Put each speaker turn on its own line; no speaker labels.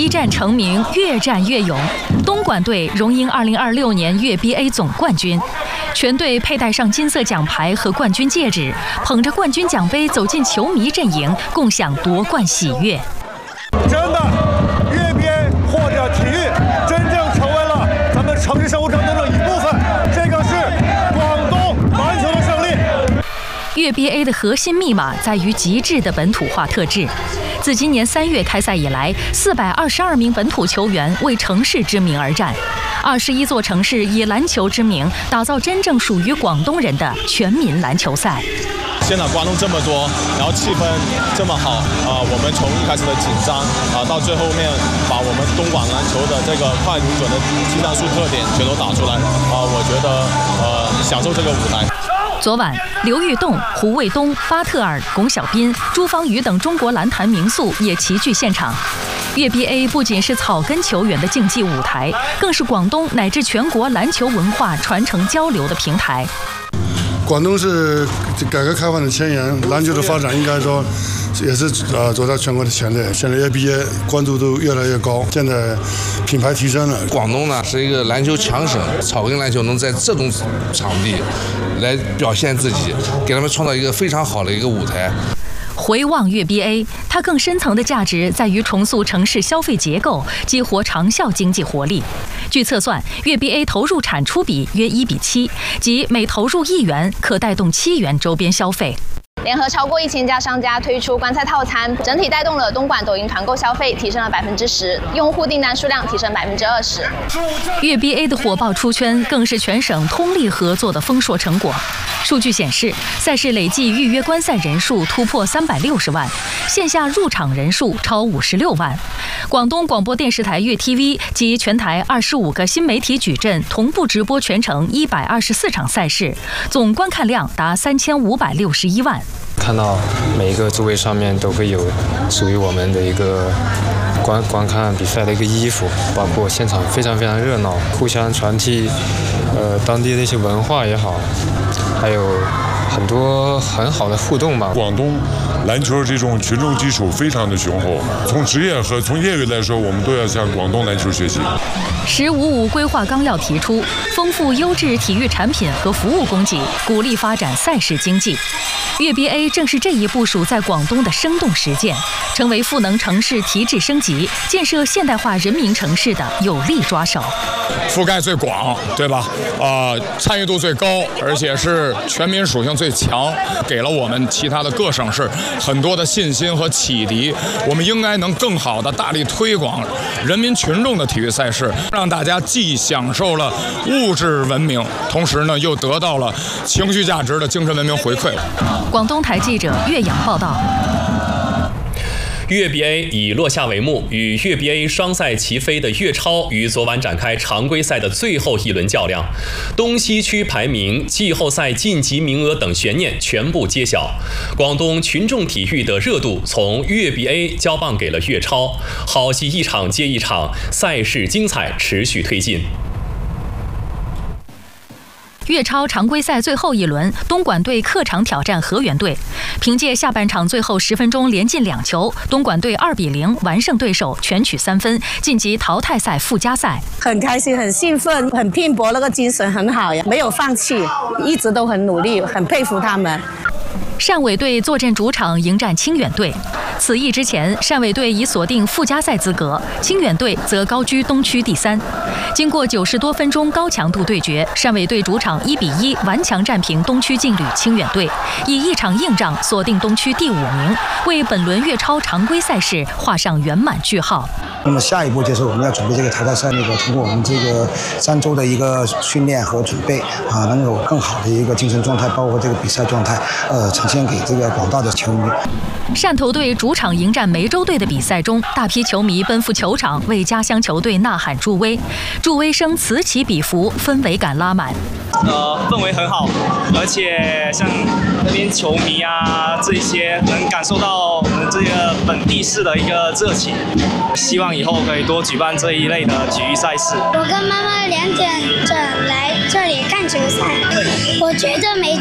战成名，越战越勇。东莞队荣膺2026年粤 BA 总冠军，全队佩戴上金色奖牌和冠军戒指，捧着冠军奖杯走进球迷阵营，共享夺冠喜悦。
真的，粤 BA 或者体育真正成为了咱们城市生活当中的一部分，这个是广东篮球的胜利。
粤 BA 的核心密码在于极致的本土化特质。自今年3月开赛以来，422名本土球员为城市之名而战，21座城市以篮球之名打造真正属于广东人的全民篮球赛。
现场观众这么多，然后气氛这么好我们从一开始的紧张到最后面把我们东莞篮球的这个快、准的技战术特点全都打出来我觉得享受这个舞台。
昨晚，刘玉栋、胡卫东、巴特尔、龚小彬、朱芳雨等中国篮坛名宿也齐聚现场。粤 BA 不仅是草根球员的竞技舞台，更是广东乃至全国篮球文化传承交流的平台。
广东是改革开放的前沿，篮球的发展应该说也是走在全国的前列。现在粤 BA 关注度越来越高，现在品牌提升了。
广东呢是一个篮球强省，草根篮球能在这种场地来表现自己，给他们创造一个非常好的一个舞台。
回望粤 BA， 它更深层的价值在于重塑城市消费结构，激活长效经济活力。据测算，粤 BA 投入产出比约1:7，即每投入1元可带动7元周边消费。
联合超过1000家商家推出观赛套餐，整体带动了东莞抖音团购消费提升了10%，用户订单数量提升20%。
粤 BA 的火爆出圈，更是全省通力合作的丰硕成果。数据显示，赛事累计预约观赛人数突破360万，线下入场人数超56万。广东广播电视台粤 TV 及全台25个新媒体矩阵同步直播全程124场赛事，总观看量达3561万。
看到每一个座位上面都会有属于我们的一个观看比赛的一个衣服，包括现场非常热闹，互相传递当地的一些文化也好，还有很多很好的互动吧。
广东篮球这种群众基础非常的雄厚，从职业和从业余来说，我们都要向广东篮球学习。
“15+5”规划纲要提出，丰富优质体育产品和服务供给，鼓励发展赛事经济。粤 BA 正是这一部署在广东的生动实践，成为赋能城市提质升级、建设现代化人民城市的有力抓手。
覆盖最广，对吧？参与度最高，而且是全民属性最强，给了我们其他的各省市很多的信心和启迪。我们应该能更好的大力推广人民群众的体育赛事，让大家既享受了物质文明，同时呢又得到了情绪价值的精神文明回馈。
广东台记者岳阳报道。
粤 BA 以落下帷幕，与粤 BA 双赛齐飞的粤超于昨晚展开常规赛的最后一轮较量，东西区排名、季后赛晋级名额等悬念全部揭晓。广东群众体育的热度从粤 BA 交棒给了粤超，好戏一场接一场，赛事精彩持续推进。
粤超常规赛最后一轮，东莞队客场挑战河源队。凭借下半场最后10分钟连进2球，东莞队2-0完胜对手，全取3分，晋级淘汰赛附加赛。
很开心，很兴奋，很拼搏，那个精神很好呀，没有放弃，一直都很努力，很佩服他们。
汕尾队坐镇主场迎战清远队。此役之前，汕尾队已锁定附加赛资格，清远队则高居东区第3。经过90多分钟高强度对决，汕尾队主场1-1顽强战平东区劲旅清远队，以一场硬仗锁定东区第5名，为本轮粤超常规赛事画上圆满句号。
那么下一步就是我们要准备这个淘汰赛，通过我们这个3周的一个训练和准备能有更好的一个精神状态，包括这个比赛状态，呈现给这个广大的球迷。
汕头队主场迎战梅州队的比赛中，大批球迷奔赴球场为家乡球队呐喊助威，助威声此起彼伏，氛围感拉满。
氛围很好，而且像那边球迷这些能感受到我们这个本地市的一个热情。希望以后可以多举办这一类的体育赛事。
我跟妈妈2点整来这里看球赛，我觉得梅